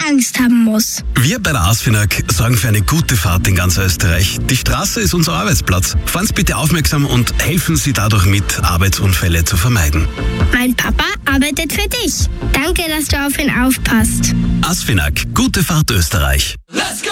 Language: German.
Angst haben muss. Wir bei der ASFINAG sorgen für eine gute Fahrt in ganz Österreich. Die Straße ist unser Arbeitsplatz. Fahren Sie bitte aufmerksam und helfen Sie dadurch mit, Arbeitsunfälle zu vermeiden. Mein Papa arbeitet für dich. Danke, dass du auf ihn aufpasst. ASFINAG, gute Fahrt Österreich.